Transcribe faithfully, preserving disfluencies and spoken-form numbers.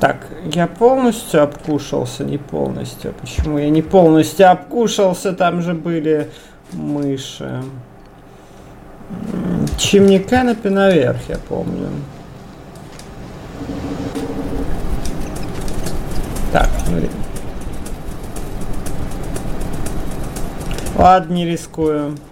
Так, я полностью обкушался, не полностью. Почему я не полностью обкушался? Там же были мыши. Чимни Canopy наверх, я помню. Так, ну... Ладно, не рискую.